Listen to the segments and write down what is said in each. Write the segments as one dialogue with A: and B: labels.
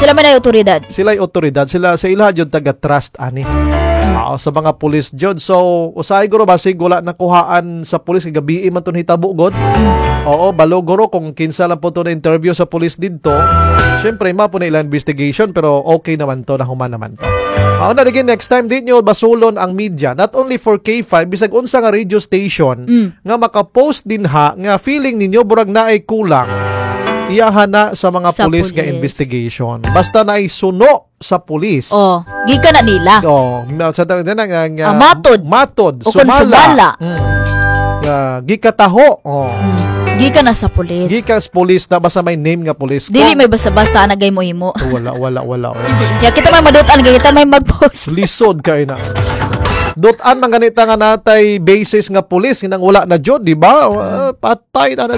A: Sila man ay otoridad.
B: Sila ay otoridad. Sila sa ila jud taga-trust ani. Sa mga pulis jud. So, usahay guro basig wala nakuhaan sa pulis kay gabi man ton hitabo god. Oo, balo guro kung kinsa lang po to na interview sa pulis didto. Syempre mapo na ilang investigation pero okay naman to, nahuman naman to. Na again next time din nyo basulon ang media not only for K5 bisag unsa nga radio station nga maka-post din ha nga feeling ninyo burag na ay kulang. Iyahan na sa mga pulis nga investigation. Basta na ay suno sa pulis.
A: Gika na nila.
B: Sa nga
A: matod. O
B: sumala. Gikataho.
A: Gika na sa pulis.
B: Gika sa pulis na basta may name nga pulis.
A: Dili may basta-basta nagay mo himo.
B: Wala.
A: Kaya kita may madutan, kita may mag-post.
B: Lisod kayo na. Dotan man ganita nga natay basis nga pulis nang wala na jud, di ba? Patay na daw.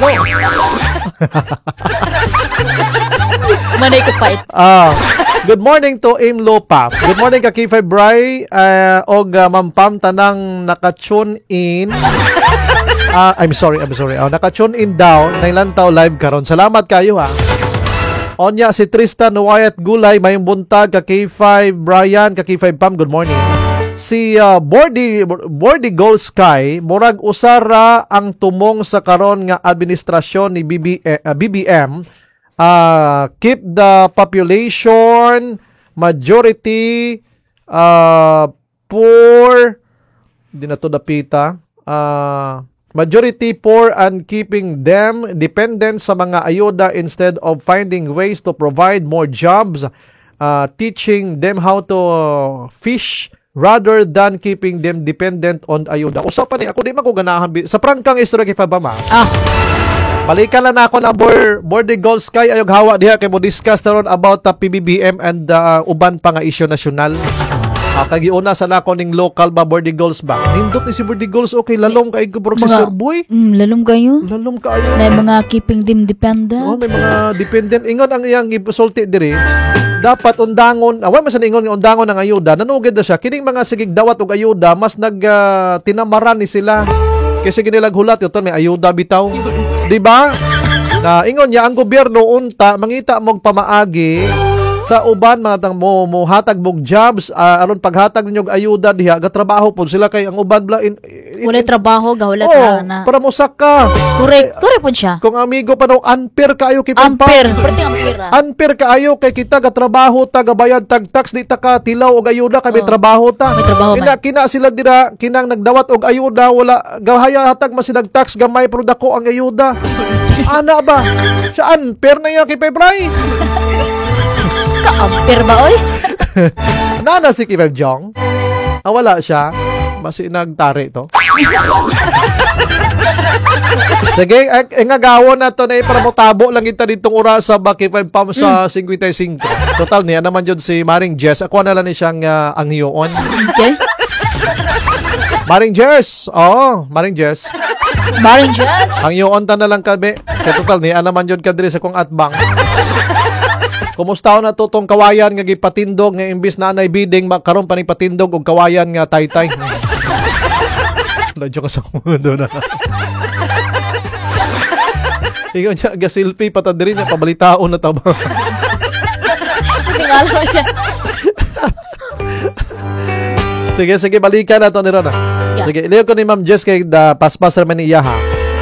A: Manay ko pait.
B: Good morning to Aim Lopap. Good morning ka K5 Bray og Ma'am Pam tanang naka-tune in. I'm sorry. Naka-tune in daw na ilantaw live karon. Salamat kayo ha. Onya si Tristan Wyatt Gulay mayong buntag ka K5 Brian ka K5 Pam. Good morning. Si Bordy Gold Sky murag usara ang tumong sa karon nga administrasyon ni BBM. Keep the population majority poor di na to dapita majority poor and keeping them dependent sa mga ayuda instead of finding ways to provide more jobs, teaching them how to fish rather than keeping them dependent on ayuda. Usapan ni ako di man ko ganahan sa prangkang istorya kay Pabama. Balikan lang na ako na Bordy Gold Sky ayog hawa diha kay mo discuss taron about the PBBM and uban pa nga isyu nasyonal. Kagiuna sa nako ning local ba Bordy Goals ba? Nindot ni si Bordy Goals okay lalong kay ko si Sir Boy.
A: Lalong kayo. Na mga keeping them dependent.
B: May mga dependent ingon ang iyang gisulti diri. Dapat undangon, awan man sa ingon nga undangon ng ayuda, nanugid na siya. Kining mga sigig dawat og ayuda, mas tinamaran ni sila. Kasi ginilag hulat yun, may ayuda bitaw. Diba? Na ingon niya, ang gobyerno unta, mangita mong pamaagi sa uban mga tang mo hatag mog jobs aron paghatag ninyo ayuda diha gatrabaho pud sila kay ang uban bla
A: wala trabaho gawala na
B: para mosak ka
A: correct pud siya
B: kung amigo pa no unfair kaayo kay unfair kaayo kay kita gatrabaho ta gabayad tag tax di ta ka tilaw og ayuda kay may trabaho ta kina sila dira kinang nagdawat og ayuda wala gahaya hatag man sila tax gamay pero dako ang ayuda ana ba siya unfair na ya kay Febray.
A: Ka-ampere ba, oy?
B: Nana si Kim Jong. Wala siya. Masi nagtari to. Sige, nga gawon na to na para motabo lang kita ditong oras sa Baki 5 Pam sa 55. Total niya naman yun si Maring Jess. Ako na lang ni siyang ang hiyoon.
A: Okay.
B: Maring Jess. Maring Jess.
A: Maring Jess.
B: Ang hiyoon ta na lang kabe. Kaya total niya naman yun kadiri sa kong atbang. Kumusta na to tong kawayan nga gipatindog nga imbis na anay bidding makaron pa ni patindog og kawayan nga taytay. Ladyo ka sa mundo na. Ikaw niya gasilpi patadiri niya pabalitaon na taba.
A: Tingala siya.
B: Sige balikan na to ni Rona. Yeah. Sige, iliyo ko ni Ma'am Jess kay paspas raman ni iya ha.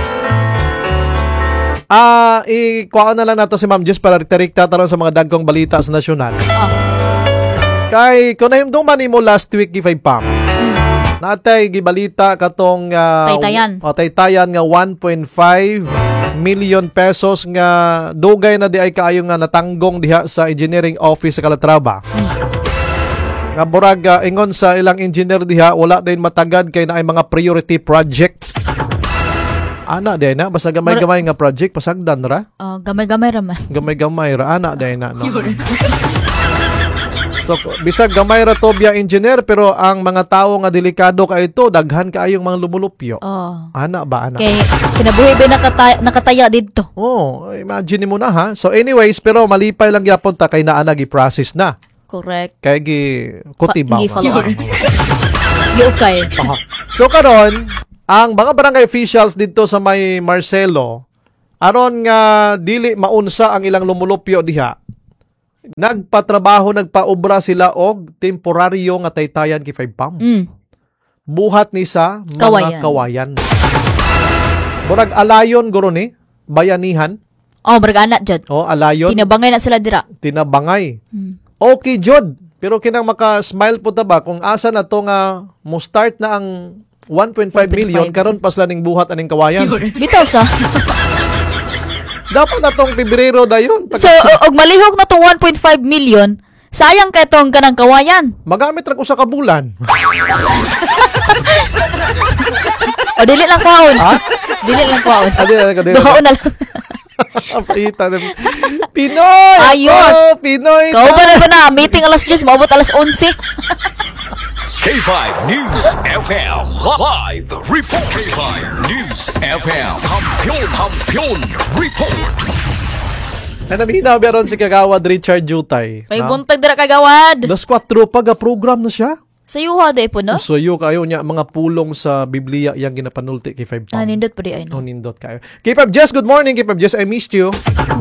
B: Ikuha na lang nato si Ma'am Jess para rikta-rikta taron sa mga dagkong balita sa nasyonal. Kay kung nahimduman mo last week kay Pam. Natay gibalita katong Taytayan nga 1.5 million pesos nga dugay na di ay kaayo nga natanggong diha sa engineering office sa Calatrava. Nga burag ingon sa ilang engineer diha wala din matagad kay naay mga priority project. Ana day na basta gamay-gamay nga project pasagdan ra.
A: Gamay-gamay ra man.
B: Gamay-gamay ra ana day na no. So bisag gamay ra to biya engineer pero ang mga tawo nga delikado kay ito daghan kaayong mga lumulupyo. Ana ba ana?
A: Kay kinabuhi ba nakataya didto.
B: Imagine mo na ha. So anyways pero malipay lang gyapon ta kay naa gi-process na.
A: Correct.
B: Kay gi kutibaw.
A: Okay.
B: So karon ang mga barangay officials dito sa may Marcelo aron nga dili maunsa ang ilang lumulupyo diha nagpatrabaho, nagpaobra sila og temporaryo nga taytayan kay 5 pound. Buhat ni sa mga kawayan. Murag alayon guro ni, bayanihan.
A: Oh, bergana jud.
B: Oh, alayon.
A: Tinabangay na sila dira.
B: Tinabangay. Okay, jud. Pero kinang maka-smile po ta ba kung asa na to nga mo start na ang 1.5 million karon pas laning buhat aning kawayan.
A: Bitaw sa.
B: Dapat na tong Pebrero dayon.
A: So, og malihok na tong 1.5 million, sayang kay tong kanang kawayan.
B: Magamit ra ko sa kabulan.
A: O dili lang kwaon.
B: Ha?
A: Dili lang kwaon.
B: Dili lang.
A: Duhaon na lang.
B: Paita na. Pinoy!
A: Ayos!
B: Oh, Pinoy!
A: Kau ba na ko na? Meeting alas 10, maabot alas 11.
C: K5 News FM Live Report. K5 News FM Kampiyon Report.
B: Namina meron si Kagawad Richard Jutay.
A: May buntag dira kagawad.
B: Das 4 pag-program na siya.
A: Sa yuha day po, no?
B: So yung kayo niya, mga pulong sa Biblia yang ginapanulti kay 5 pound.
A: Nindot pa di ay, no?
B: Nindot kayo. K5 Jess, good morning. K5 Jess, I missed you.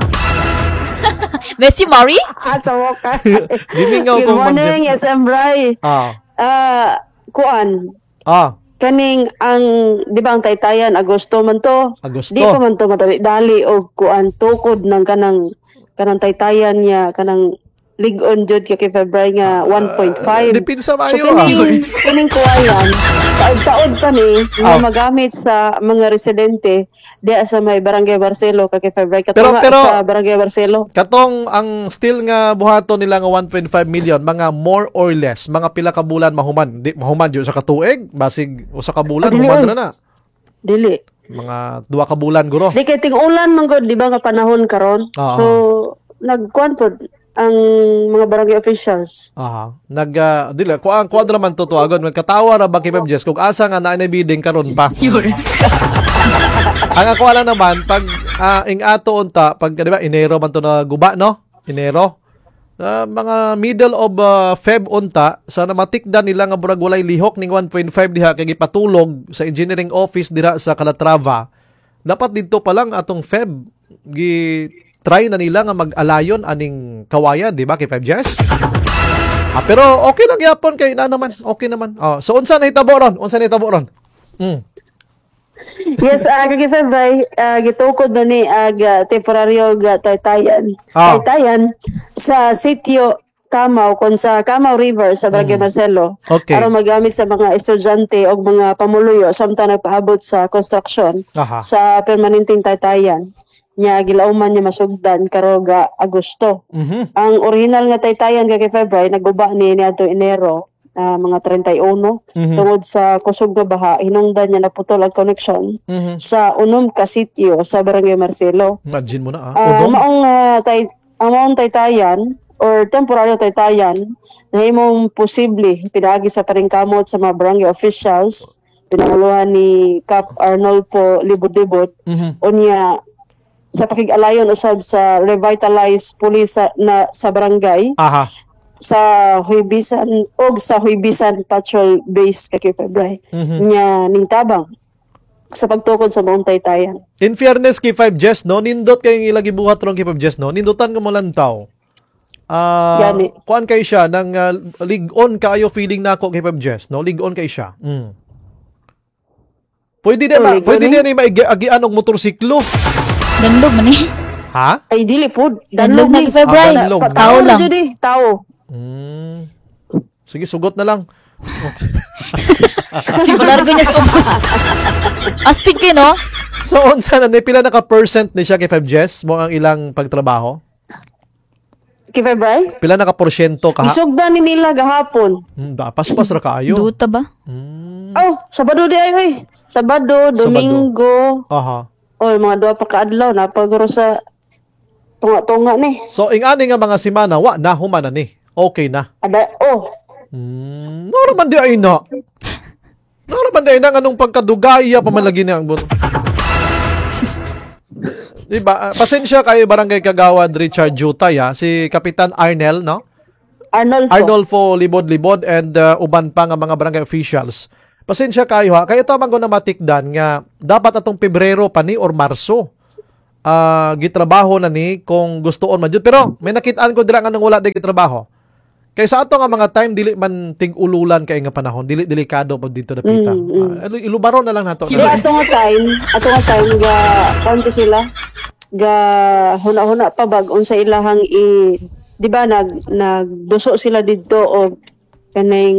A: Messi Mari?
D: Tawo ka.
B: Gimingaw
D: Good
B: kong
D: morning, SM Bray. Kuan, kaning ang, di ba ang taytayan, Agosto man to.
B: Agosto.
D: Di pa man to madali-dali o kuan, tukod ng kanang taytayan niya, kanang lig-on jud kay February nga 1.5.
B: Dipin sa mayo,
D: so, kining kuwayan, taod-taod pa ni, nga magamit sa mga residente, di sa may Barangay Barcelo, kay February, katunga sa Barangay Barcelo.
B: Katong ang still nga buhaton nila nga 1.5 million, mga more or less, mga pila ka bulan mahuman. Di, mahuman yun sa katuig, basig usa ka bulan, human na.
D: Dili.
B: Mga 2 ka bulan, guro.
D: Di kay ting-ulan man gud, di ba nga panahon karon. So, nagkuan pod ang mga barangay officials.
B: Dili ko ang kwadra man to agon magkatawa ra ba kay Pep Jess kung asa nga naa na bidding karon pa. Ang ako lang naman pag ing ato unta pag di ba Enero man to na guba no? Enero. Mga middle of Feb unta sana matikdan nila nga burag walay lihok ning 1.5 diha kay gipatulog sa engineering office dira sa Calatrava. Dapat didto pa lang atong Feb try na nila nga mag-alayon aning kawayan, di ba, kay 5 Jess? Pero okay lang yapon kay na naman. Okay naman. So unsa na hitabo ron?
D: Yes, kay February, gitukod na ni temporaryo taytayan. Taytayan sa sitio Camaw kon sa Camaw River sa Barangay Marcelo.
B: Okay.
D: Para magamit sa mga estudyante o mga pamuluyo samtang nagpaabot sa construction sa permanenteng taytayan. Nya gilauman niya masugdan karoga Agosto. Ang original nga taytayan kay February naguba ni adto Enero mga 31 tungod sa kusog nga baha hinungdan niya naputol ang connection sa unom ka sitio sa Barangay Marcelo.
B: Imagine mo na
D: Maong taytayan or temporaryo taytayan na himong posible pinagi sa paringkamot sa mga barangay officials pinanguluhan ni Cap Arnolfo Libod-Libod unya sa pakig-alayon usab sa revitalized police na sa barangay sa Huibisan og sa Huibisan Patrol Base kay February nya ning tabang sa pagtukod sa maong taytayan.
B: In fairness kay 5 Jess no nindot kay ilagi buhat ron kay 5 Jess no nindutan ka mo lantaw. Kuan kay siya nang lig-on kaayo feeling nako kay 5 Jess no lig-on kay siya. Pwede din ni maigian og motorsiklo.
A: Danlog man eh.
B: Ha?
D: Ay dili pod.
A: Danlog na kay February. Tao lang.
D: Tao.
B: Sige, sugot na lang.
A: Si Balargo niya sa ubos. Astig kayo, no?
B: So, unsa na pila naka-percent ni siya kay 5 Jess mo ang ilang pagtrabaho?
D: Kay February?
B: Pila naka-porsyento ka?
D: Isugdan ni nila gahapon.
B: Paspas ra kaayo.
A: Duta ba?
D: Sabado di ay. Sabado, Domingo. Mga 2 pa kaadlaw na paguro sa tunga-tunga ni.
B: So ingani nga mga semana wa na humana ni. Okay na. Norman di ay na. Norman di ay na nganong pagkadugaya pamalagi na ang buto. Diba? Pasensya kay Barangay Kagawad Richard Jutay si Kapitan Arnel no? Arnolfo Libod-Libod and uban pa nga mga barangay officials. Pasensya kayo ha. Kaya tamang ko na matikdan nga dapat atong Pebrero pa ni or Marso. gitrabaho na ni kung gustoon man jud. Pero may nakitaan ko dira nga nang wala di gitrabaho. Kay sa ato nga mga time dili man tig-ululan kay nga panahon, dili delikado pa dito dapita. Ilubaro na lang nato.
D: Di ato nga time ga kanto sila ga huna-huna pa bag unsa ilahang di ba nagduso sila didto og kanang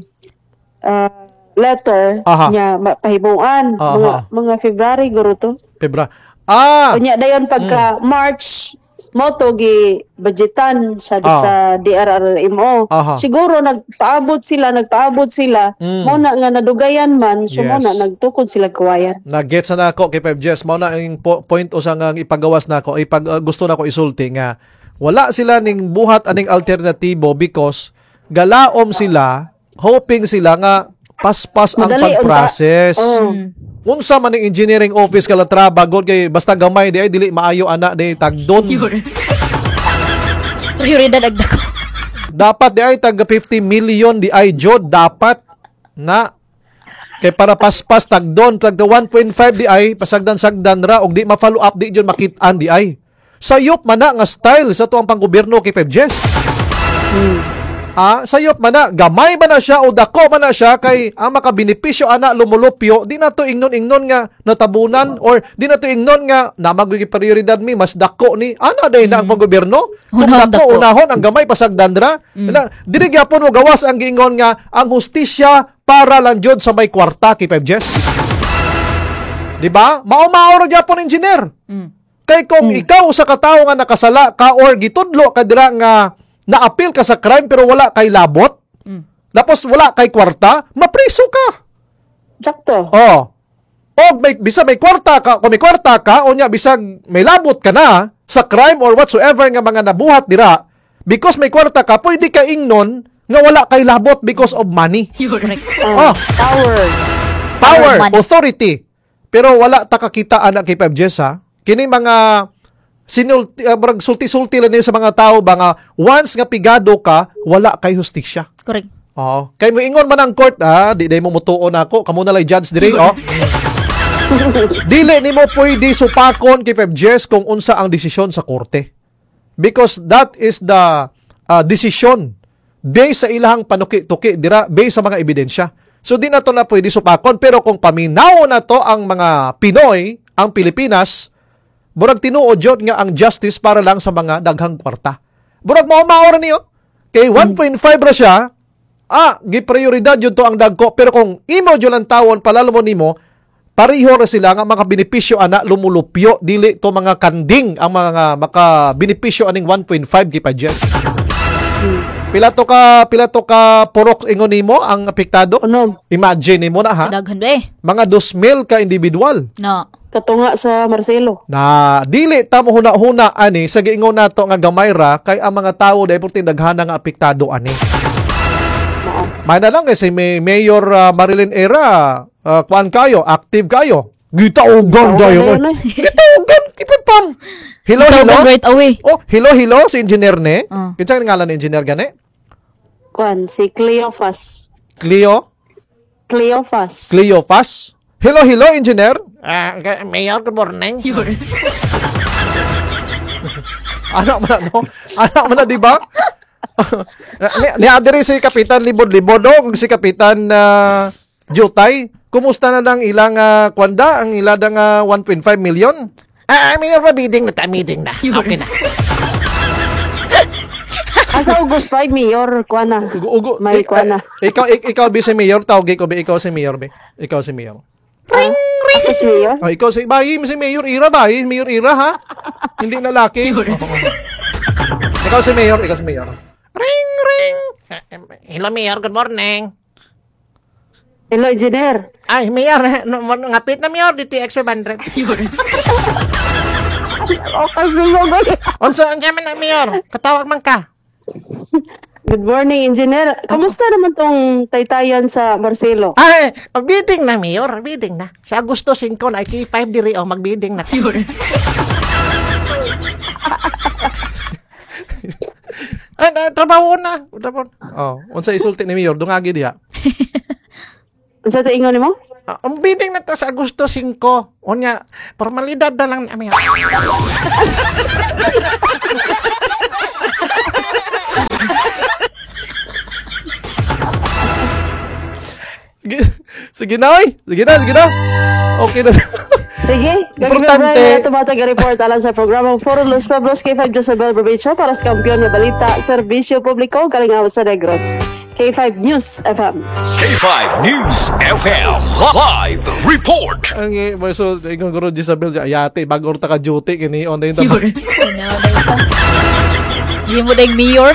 D: letter
B: Aha.
D: nya pahibuan mga February guro to.
B: Febra.
D: Unya dayon pagka March moto gi budgetan sa DRRMO.
B: Aha.
D: Siguro nagpaabot sila mo na nga nadugayan man so mo
B: Yes.
D: na nagtukod sila kawayan.
B: Nag-gets na ako kay 5 Jess. Mao na ang point usang ang ipagawas na ako. Gusto na ko isulti nga wala sila ning buhat aning alternatibo because galaom sila, hoping sila nga paspas ang
D: Madali,
B: pag-process.
D: Oh.
B: Unsa man ning engineering office kala trabaho kay basta gamay di ay dili maayo ana di tagdon.
A: Prioridad agdako.
B: Dapat di ay tag 50 million di ay jod dapat na kay para paspas tagdon tag 1.5 di ay pasagdan-sagdan ra og di ma-follow up di jud makit-an di ay. Sayop man na nga style sa tuang panggobyerno kay 5 Jess. Sayop man na gamay man na siya o dako man na siya kay ang makabenepisyo ana lumulupyo di na to ingnon nga natabunan or di na to ingnon nga na magigi prioridad mi mas dako ni ana day na ang panggobyerno kung
A: Unahon
B: dako
A: dako.
B: unahon ang gamay pasagdandra diri gyapon mo gawas ang giingon nga ang hustisya para lang jud sa may kwarta kay 5 Jess. Di ba? Mao-mao ra gyapon engineer. Kay kung ikaw sa katao nga nakasala ka or gitudlo ka dira nga na-appeal ka sa crime pero wala kay labot, tapos wala kay kwarta, mapriso ka.
D: Sakto.
B: Oh. O bisag may kwarta ka, kung may kwarta ka, o nya bisag may labot ka na sa crime or whatsoever nga mga nabuhat dira, because may kwarta ka, pwede ka ingnon nga wala kay labot because of money.
A: Correct.
B: Oh. Power,
A: money.
B: authority. Pero wala ta kakita ana kay 5 Jess ha. Kini mga sulti-sulti lang sa mga tao ba nga once nga pigado ka, wala kay hustisya.
A: Correct.
B: Oh, kay mo ingon man ang court di mo mutuon ako, kamo na lay judge dire Dili nimo pwede supakon kay 5 Jess kung unsa ang desisyon sa korte. Because that is the decision based sa ilahang panuki-tuki dira based sa mga ebidensya. So di na to na pwede supakon pero kung paminaw na to ang mga Pinoy, ang Pilipinas, burag tinuod jud nga ang justice para lang sa mga daghang kwarta. Burag mao ra niyo. Kay 1.5 ra siya, gi-prioridad jud to ang dagko pero kung imo jud ang tawon palalo mo nimo, pareho ra sila nga mga benepisyo ana lumulupyo dili to mga kanding ang mga maka-benepisyo aning 1.5 gipadjes. Pila to ka purok ingon nimo ang apektado?
D: Ano?
B: Imagine nimo na ha.
A: Daghan ba eh.
B: Mga 2,000 ka individual.
A: No.
D: Katunga sa Marcelo.
B: Na dili ta mo huna-huna ani sa giingon nato nga gamay ra kay ang mga tawo dai purti daghana nga apektado ani. May na lang kasi may Mayor Marilyn Era kuan kayo, active kayo. Gitaugan dayo. Gitaugan ipapam. Hello.
A: Right away.
B: Oh, hello si engineer ne. Kinsa ang ngalan ni engineer gani?
D: Kuan si Cleophas.
B: Cleophas. Hello, engineer. Mayor, good morning. Anak mo na, di ba? ni adiri si Kapitan Libod-Libod kung si Kapitan Jutay, kumusta na ng ilang kwanda, ang iladang 1.5 million? Mayor, meeting na. Okay na.
D: Asa August 5 Mayor kuan na. May kuan na.
B: Ikaw bi si Mayor, tawag ko ba ikaw si Mayor be? Ikaw si Mayor.
D: Ring. Mayor.
B: Oh, ikaw si Mayor Ira ba? Mayor Ira ha? Hindi na laki. Ikaw si Mayor. Ring. Hello Mayor, good morning.
D: Hello, engineer.
B: Ay, Mayor, ngapit na Mayor, DTX 500.
D: Okay, Mayor.
B: Unsa man na Mayor? Katawag man ka.
D: Good morning, engineer. Kamusta naman tong taytayan sa Marcelo?
B: Ay, bidding na Mayor, bidding na. Sa Agosto 5 na, iki 5 diri magbidding na. Trabaho na. Oh, unsa isulti ni Mayor, dungagi diha.
D: Sa taingon ni mo?
B: Ang bidding na to sa Agosto 5. Unya, formalidad na lang namin. Sige na, oy. Sige na. Okay na.
D: Sige,
B: Importante.
D: gagawin na tumatag report alang sa programang Foro Los Pueblos K5 Josabel Provincia para sa kampiyon na balita, serbisyo publiko, kalingawat sa Negros. K5 News FM.
C: K5 News FM Live Report.
B: Ang so ingon ko ron Isabel ayate bago ta ka duty kini on din ta.
A: Hindi mo dahil mayor.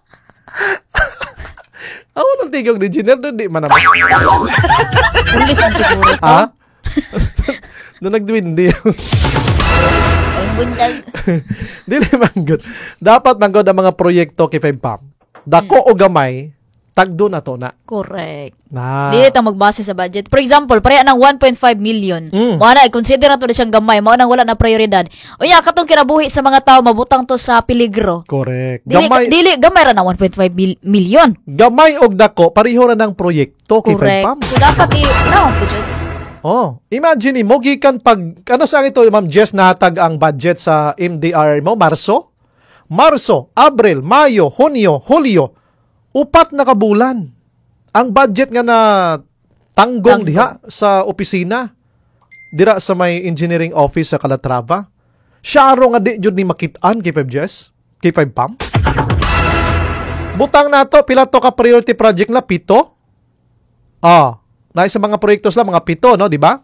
B: Ako nang tigog ni Jenner doon di man naman.
A: Pulis mo siguro.
B: Ha? Doon nagduwindi.
A: Ay, bundag.
B: Dili man good. Dapat man good ang mga proyekto kay Pam. Dako o gamay, tagdo na to na.
A: Correct.
B: Na.
A: Dili ta magbase sa budget. For example, pareha ng 1.5 million. Mo na i-consider na to siyang gamay, mao nang wala na prioridad. Unya katong kinabuhi sa mga tao mabutang to sa peligro.
B: Correct.
A: Dili gamay ra na 1.5 million.
B: Gamay og dako pareho ra ng proyekto kay
A: Correct.
B: Pam.
A: So dapat
B: Oh, imagine mo gikan pag ano sa ito Ma'am Jess nahatag ang budget sa MDR mo Marso, Abril, Mayo, Hunyo, Hulyo. 4 na kabulan. Ang budget nga na tanggong diha sa opisina dira sa may engineering office sa Calatrava. Syaro nga di jud ni makit-an kay 5 Jess, kay 5 Pam. Butang nato pila to ka priority project na 7. Na sa mga proyektos lang, mga 7, no, di ba?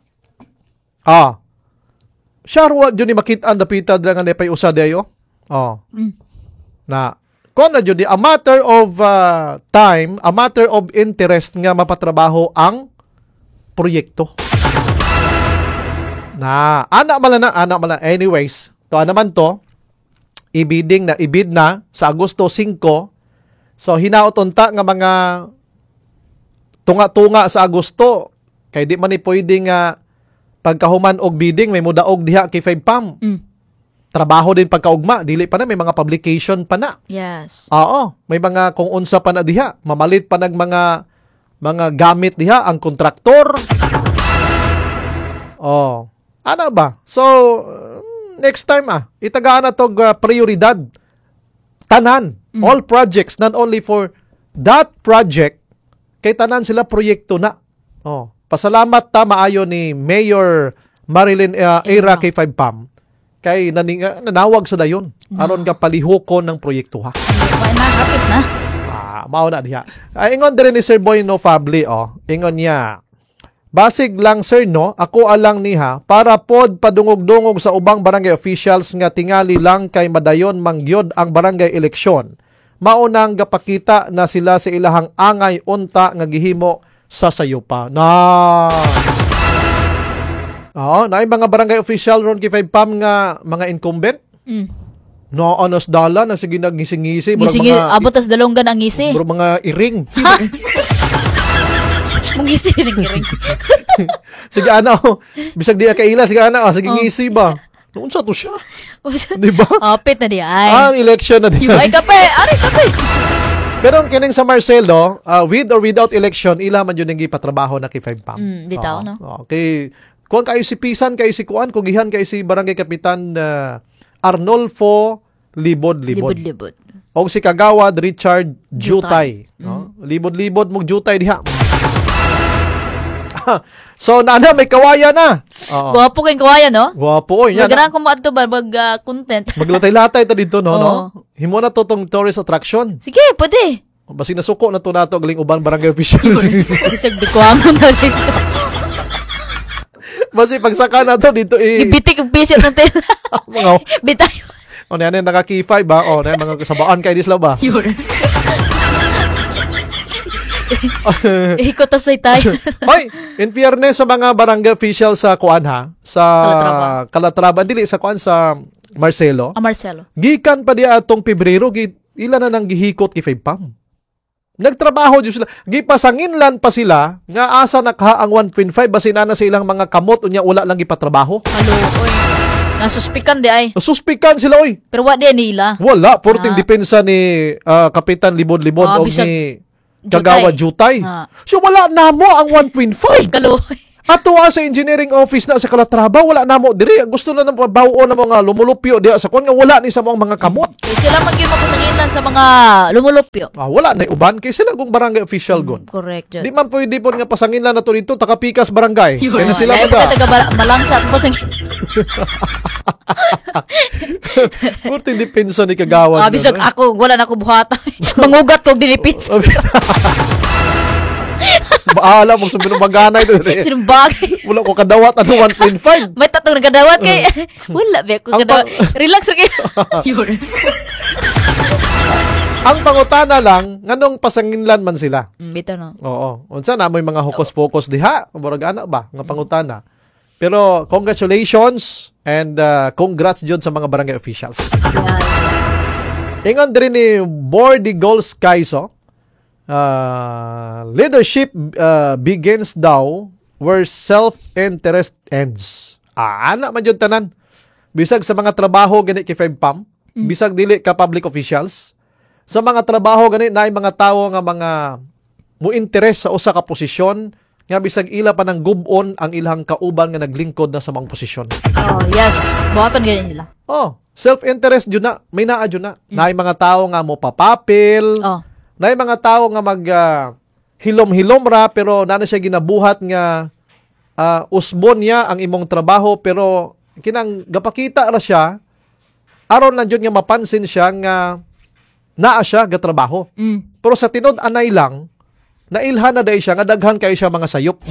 B: Syarwa dyan ni makita ang dapita lang ang nepay usa dayo. Na, kung na dyan, a matter of time, a matter of interest nga mapatrabaho ang proyekto. Anak mala. Anyways, to naman to, ibid na sa Agosto 5. So, hinaotonta nga mga tunga-tunga sa Agosto kay di man ni pwede nga pagkahuman og bidding may mudaog diha kay 5 Pam. Trabaho din pagkaugma, dili pa na may mga publication pa na.
A: Yes.
B: Oo, may mga kung unsa pa na diha, mamalit pa nag mga gamit diha ang kontraktor. Ano ba? So next time itagaan na tog prioridad. Tanan, all projects, not only for that project, kay tanan sila proyekto na. Pasalamat ta maayo ni Mayor Marilyn Era kay 5 Pam. Kay nanawag sa dayon. Aron ka palihukon ng proyekto ha.
A: Hapit na.
B: Mao na diha. Ingon dire ni Sir Boy no Fabli ingon niya. Basig lang sir no, ako alang niha para pod padungog-dungog sa ubang barangay officials nga tingali lang kay madayon mangyod ang barangay eleksyon. Maunang gapakita na sila sa ilahang angay unta nga gihimo sa sayupa. Na mga barangay official ron kay 5 Pam nga mga incumbent. No, honest dala na sige nagngisi-ngisi.
A: Gising abot as dalonggan ang ngisi.
B: Bro mga iring.
A: Mungisi ning iring.
B: Sige bisag di kaila sige sige ngisi ba. Unsa to siya? Di ba?
A: Apit na di ay.
B: Election na di.
A: Ay kape, kape.
B: Pero kining sa Marcelo, with or without election, ila man yun ang ipatrabaho na kay 5 Pam.
A: Bitaw, no?
B: Okay. Kung kayo si Pisan, kayo si Kuan, kung gihan kayo si Barangay Kapitan Arnolfo Libod-Libod. O si Kagawad Richard Jutay. Libod-libod mong Jutay diha. So, nana, may kawaya na.
A: Guwapo kayong kawaya, no?
B: Guwapo.
A: Magandang kumato ba content?
B: Maglatay-latay ta dito, no? Himo na to tong tourist attraction.
A: Sige, pwede.
B: Basi nasuko na to nato galing ubang barangay officials.
A: Bisag bikuangon na dito.
B: Basi pagsaka na to dito
A: Ibitik ang pisit ng tela.
B: mga
A: Bitay.
B: yan naka-key 5 ba? Na mga sabaan kay dislaw ba?
A: Ikot asay tayo.
B: Hoy, in fairness sa mga barangay official sa Kuan sa Calatrava, dili sa Kuan sa Marcelo.
A: Marcelo.
B: Gikan pa diya atong Pebrero, ila na nang gihikot kay 5 Pam. Nagtrabaho jud sila. Gipasanginlan pa sila nga asa nakha ang 1.5 basin na sa ilang mga kamot unya wala lang gipatrabaho.
A: Oy. Nasuspikan di ay.
B: Suspikan sila oy.
A: Pero wa di nila.
B: Wala, porting depensa ni Kapitan Libod-Libod o
A: bisag,
B: ni Kagawad jutay.
A: Ha.
B: So wala na mo ang 1.5.
A: Kaluoy.
B: Ato sa engineering office na sa Calatrava, wala na mo diri. Gusto na nang bawo na mga lumulupyo diya sa kon nga wala ni sa mga kamot.
A: Kaya sila magkimapasangilan sa mga lumulupyo.
B: Wala na uban kay sila kung barangay official gon.
A: Correct, Jud.
B: Di man pwede po nga pasangilan na to dito takapikas barangay. Kaya na sila
A: Lahat
B: maga.
A: ka taga malangsa at pasangilan.
B: Kurti depensa ni kagawad.
A: Bisag ako, wala na ako buhata. Mangugat kog dinipins.
B: Baala mo sa binumaganay to.
A: Sinumbagay.
B: Wala ko kadawat ano 1.5.
A: May tatong nagadawat kay wala ba ko kadawat. Relax ra kay.
B: Ang pangutana lang nganong pasanginlan man sila.
A: Bitaw no.
B: Oo. Unsa na may mga hocus-pocus diha? Murag ana ba nga pangutana. Pero congratulations and congrats jud sa mga barangay officials.
A: Yes.
B: Ingon diri ni Bordy Goals Kaiso. Leadership begins daw where self-interest ends. Ana man jud tanan. Bisag sa mga trabaho gani kay FEBPAM, bisag dili ka public officials. Sa mga trabaho gani naay mga tawo nga mga mo interes sa usa ka posisyon nga bisag ila pa ng gubon ang ilang kauban nga naglingkod na sa mga posisyon.
A: Oh, yes. Buhaton ganyan nila.
B: Oh, self-interest jud na, may naa jud na. Naay mga tawo nga mo papapil.
A: Oh.
B: Naay mga tawo nga mag hilom-hilom ra pero na siya ginabuhat nga usbon niya ang imong trabaho pero kinang gapakita ra siya aron lang jud nga mapansin siya nga naa siya ga trabaho. Pero sa tinud anay lang nailhan na day siya nga daghan kay siya mga sayop.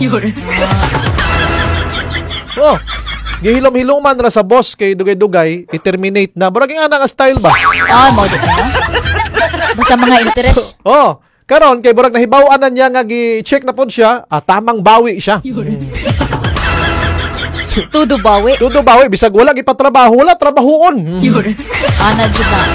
B: Oh, gihilom-hiloman ra sa boss kay dugay-dugay i-terminate na. Murag nga nga style ba?
A: Mo di na. Basta mga interest.
B: Karon kay burag nahibaw-an na niya nga gi-check na pod siya, tamang bawi siya.
A: Tudo bawi.
B: Tudo bawi bisag wala gipatrabaho, wala trabahoon.
A: Ana jud na.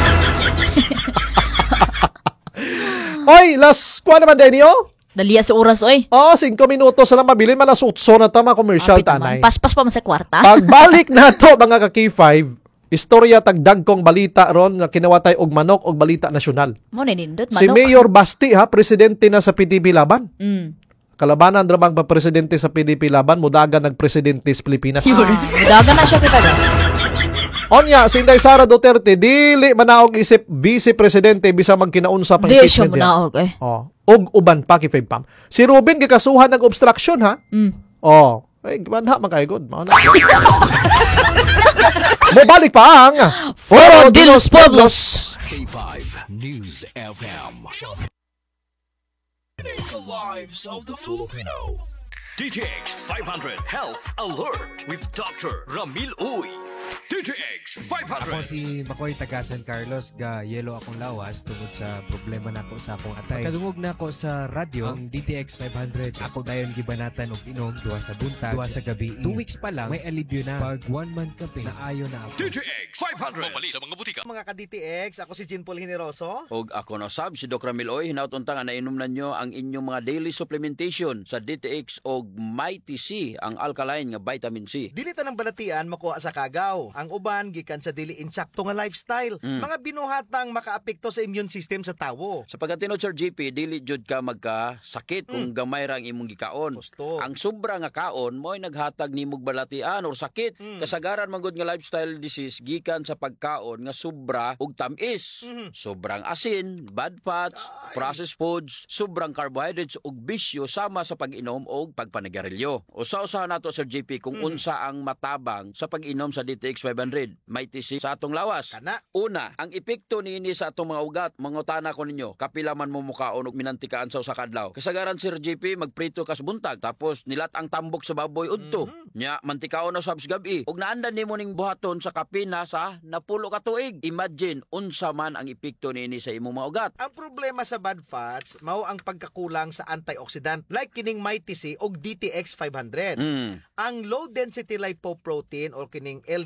B: Oy, last kwa naman din niyo?
A: Daliya sa oras oy.
B: 5 minutos na lang mabilin malasutso na tama commercial tanay.
A: Paspas pa man sa kwarta.
B: Pagbalik na to mga ka-K5, istorya tagdagkong balita ron nga kinawatay og manok og balita nasyonal.
A: Mo ni nindot manok.
B: Si Mayor Basti presidente na sa PDP Laban. Kalabanan ra bang presidente sa PDP Laban, mudagan nagpresidente sa Pilipinas.
A: Mudagan na siya kita.
B: Onya, si Inday Sara Duterte, dili manaog isip vice-presidente bisa magkinaunsa pang
A: Di siya
B: impeachment niya.
A: manaog eh.
B: Og uban pa kay FEBPAM. Si Ruben gikasuhan ng obstruction ha. Ay, manha magkaigod. Mobalik pa ang
A: Foro de los Pueblos.
C: K5 News FM. The lives of the Filipino. DTX 500 Health Alert with Dr. Ramil Uy. DTX
E: Ako
C: 500.
E: si Makoy taga San Carlos ga yelo akong lawas tungod sa problema nako sa akong atay. Kadungog nako sa radyo ang DTX 500. Ako dayon gibanatan og inom duha sa buntag, duha sa gabi. 2 weeks pa lang may alibyo na. Pag 1 month ka na ayo na ako.
C: DTX 500. Mapalit sa mga butika.
F: Mga ka-DTX, ako si Jean Paul Generoso.
G: Og ako na sab si Dr. Miloy, hinautunta nga nainom na nyo ang inyong mga daily supplementation sa DTX og Mighty C, ang alkaline nga vitamin C.
F: Dili ta ng balatian makuha sa kagaw. Ang uban gikan sa dili insakto nga lifestyle. Mga binuhatang makaapekto sa immune system sa tawo.
G: Sa pagkatinod Sir GP, dili jud ka magkasakit kung gamay ra ang imong gikaon.
F: Gusto.
G: Ang sobra nga kaon mo'y naghatag nimog balatian or sakit. Kasagaran man gud nga lifestyle disease gikan sa pagkaon nga sobra og tamis. Sobrang asin, bad fats, processed foods, sobrang carbohydrates ug bisyo sama sa pag-inom og pagpanagarelyo. Usa-usahan nato Sir JP kung unsa ang matabang sa pag-inom sa DTX 500. May tisi sa atong lawas.
F: Kana.
G: Una, ang epekto niini sa atong mga ugat. Mangutana ko ninyo, kapila man mo mukaon og minantikaan sa usa ka adlaw. Kasagaran Sir JP magprito kas buntag tapos nilat ang tambok sa baboy udto. Nya mantikaon na sabs gabi. Og naandan nimo ning buhaton sa kapina sa napulo ka tuig. Imagine unsa man ang epekto niini sa imong mga ugat.
F: Ang problema sa bad fats mao ang pagkakulang sa antioxidant like kining Mighty C og DTX 500. Ang low density lipoprotein or kining LDL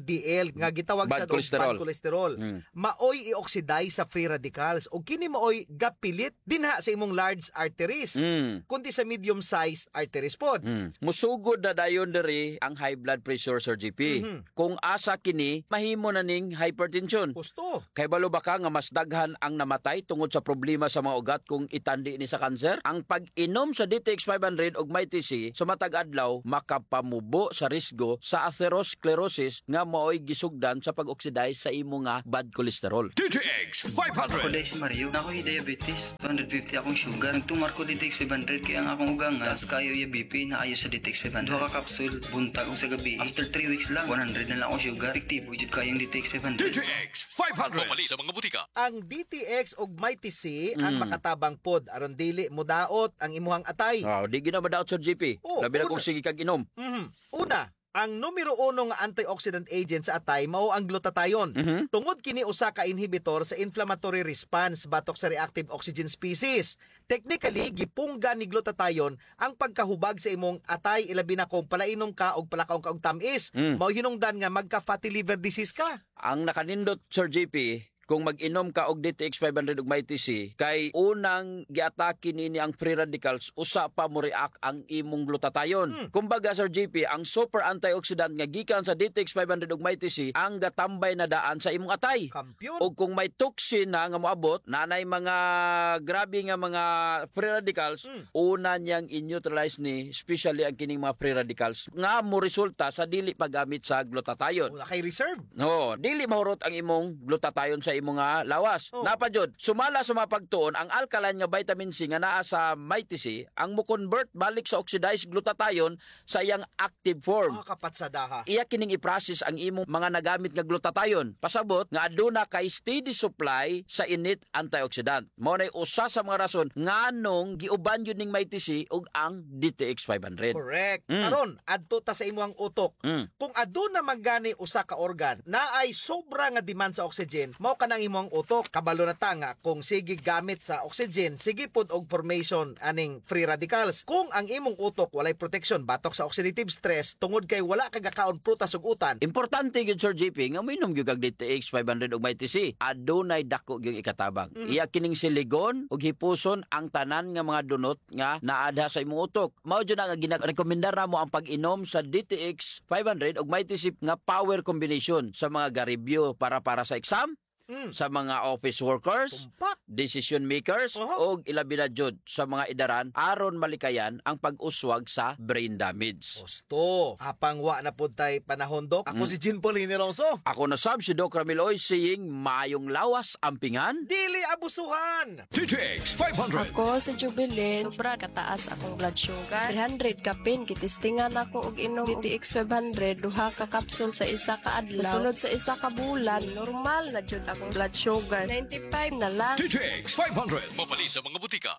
F: LDL nga gitawag
G: Bad
F: sa
G: cholesterol.
F: bad cholesterol. Maoy i-oxidize sa free radicals o kini maoy gapilit dinha sa imong large arteries kundi sa medium-sized arteries pod.
G: Musugod na dayon diri ang high blood pressure, Sir GP. Kung asa kini, mahimo na ning hypertension.
F: Gusto.
G: Kay balo ba ka nga mas daghan ang namatay tungod sa problema sa mga ugat kung itandi ni sa kanser? Ang pag-inom sa DTX 500 ug may TC sa matag adlaw makapamubo sa risgo sa atherosclerosis nga maoy gisugdan sa pag-oxidize sa imo nga bad cholesterol.
C: DTX
H: Ako
C: 500.
H: dahil si Mario, na ako'y diabetes, 250 akong sugar. Nagtumar ko DTX 500 kaya ang akong ugang nga, tas kayo yung BP na ayos sa DTX 500. Duha ka kapsul, buntag o sa gabi. After 3 weeks lang, 100 na lang akong sugar. Epektibo, jud kayong DTX 500.
C: DTX 500. Mapali sa mga butika.
F: Ang DTX ug may TC ang makatabang pod aron dili modaot ang imuhang atay.
G: Di gina madaot, Sir GP.
F: Oh,
G: Labi na
F: una.
G: kung sige kag inom.
F: Una, ang numero 1 nga antioxidant agent sa atay mao ang glutathione. Tungod kini usa ka inhibitor sa inflammatory response batok sa reactive oxygen species. Technically, gipungga ni glutathione ang pagkahubag sa imong atay ilabi na kung palainom ka og palakaw ka og tamis. Mao hinungdan nga magka fatty liver disease ka.
G: Ang nakanindot, Sir JP, kung mag-inom ka og DTX 500 ug may TC, kay unang giatake nini ang free radicals, usa pa mo react ang imong glutathione. Kumbaga, Sir JP, ang super antioxidant nga gikan sa DTX 500 ug may TC ang gatambay na daan sa imong atay.
F: Kampiyon.
G: O kung may toxin na nga moabot, nanay mga grabe nga mga free radicals, una niyang in-neutralize ni, especially ang kining mga free radicals, nga mo resulta sa dili paggamit sa glutathione.
F: Wala kay reserve.
G: No, dili mahurot ang imong glutathione sa imong nga lawas.
F: Oh.
G: Napajud, sumala sa mga pagtuon, ang alkaline nga vitamin C nga naa sa MyTC, ang mo-convert balik sa oxidized glutathione sa iyang active form.
F: Kapatsadaha.
G: Iya kining i-process ang imong mga nagamit nga glutathione. Pasabot nga aduna kay steady supply sa init antioxidant. Mao nay usa sa mga rason nganong giuban yun ning MyTC ug ang DTX 500.
F: Correct. Karon, adto ta sa imong utok. Kung aduna magani usa ka organ na ay sobra nga demand sa oxygen, mao kanang imong utok. Kabalo na ta nga kung sige gamit sa oxygen, sige pud og formation aning free radicals. Kung ang imong utok walay protection batok sa oxidative stress tungod kay wala ka gakaon prutas ug utan,
G: Importante gyud, Sir JP, nga minom gyud kag DTX 500 ug MyTC. Adunay dako gyud ikatabang. Iya kining siligon ug hipuson ang tanan nga mga dunot nga naadha sa imong utok. Mao jud nga ginarekomendar namo ang pag-inom sa DTX 500 ug MyTC nga power combination sa mga garibyo para sa exam, sa mga office workers,
F: Tumpak.
G: decision makers, o ilabi na jud sa mga idaran aron malikayan ang pag-uswag sa brain damage.
F: gusto. Apang wa na pud tay panahon, Dok. Ako si Jean Paulini Ronso.
G: Ako na sab si Doc Ramil Oy saying maayong lawas ampingan.
F: Dili abusuhan.
C: DTX 500.
I: Ako sa Jubilin, sobra kataas akong blood sugar. 300 kapin, kitistingan ako og inom DTX 500, duha ka kapsul sa isa ka adlaw. Sunod sa isa ka bulan, normal na jud akong blood sugar. 95 na lang.
C: DTX 500. Mapali sa mga butika.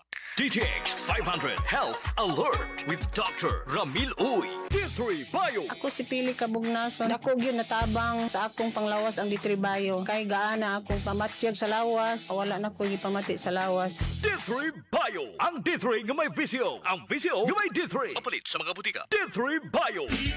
C: DTX 500 Health Alert with Dr. Ramil Uy. D3 Bio.
J: Ako si Pili Kabugnason. Dako gyud natabang sa akong panglawas ang D3 Bio. Kay gaana akong pamatyag sa lawas. Wala na ko gipamati sa lawas.
C: D3 Bio. Ang D3 nga may visio. Ang visio nga may D3. Mapalit sa mga butika. D3 Bio.